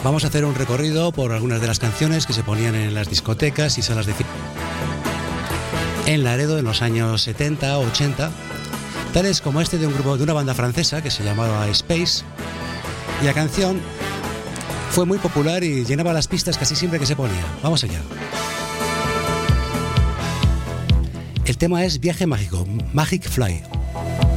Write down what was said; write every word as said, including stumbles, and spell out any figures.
Vamos a hacer un recorrido por algunas de las canciones que se ponían en las discotecas y salas de cine en Laredo en los años setenta o ochenta, tales como este de un grupo de una banda francesa que se llamaba Space, y la canción fue muy popular y llenaba las pistas casi siempre que se ponía. Vamos allá. El tema es Viaje Mágico, Magic Fly.